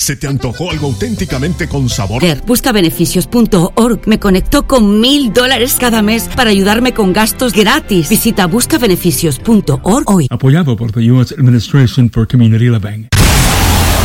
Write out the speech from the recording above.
¿Se te antojó algo auténticamente con sabor? Buscabeneficios.org me conectó con $1,000 cada mes para ayudarme con gastos gratis. Visita buscabeneficios.org hoy. Apoyado por the U.S. Administration for Community Living.